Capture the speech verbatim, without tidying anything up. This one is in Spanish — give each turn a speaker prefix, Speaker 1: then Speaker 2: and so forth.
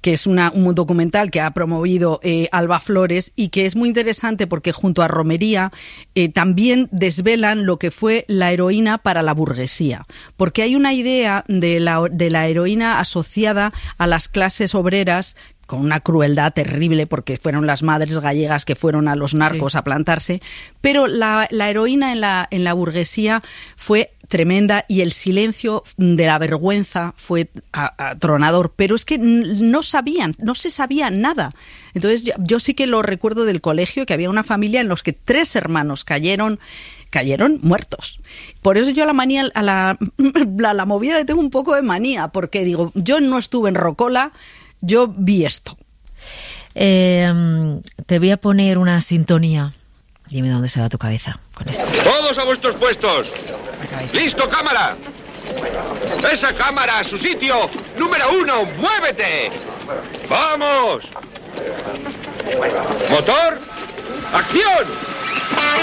Speaker 1: que es una, un documental que ha promovido eh, Alba Flores y que es muy interesante porque junto a Romería eh, también desvelan lo que fue la heroína para la burguesía, porque hay una idea de la, de la heroína asociada a las clases obreras con una crueldad terrible porque fueron las madres gallegas que fueron a los narcos sí. a plantarse, pero la, la heroína en la, en la burguesía fue tremenda y el silencio de la vergüenza fue atronador, pero es que no sabían, no se sabía nada. Entonces yo, yo sí que lo recuerdo del colegio, que había una familia en los que tres hermanos cayeron cayeron muertos. Por eso yo a la manía, a la, a la movida le tengo un poco de manía, porque digo, yo no estuve en Rocola, yo vi esto.
Speaker 2: Eh, te voy a poner una sintonía. Dime dónde se va tu cabeza con esto.
Speaker 3: ¡Todos a vuestros puestos! ¡Listo, cámara! ¡Esa cámara a su sitio! ¡Número uno, muévete! ¡Vamos! ¡Motor! ¡Acción!